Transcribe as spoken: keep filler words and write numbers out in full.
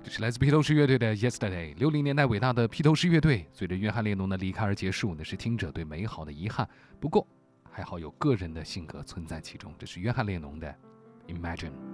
是来自披头士乐队的 Yesterday。 六零年代伟大的披头士乐队随着约翰列侬的离开而结束，那是听者对美好的遗憾，不过还好有个人的性格存在其中。这是约翰列侬的 Imagine。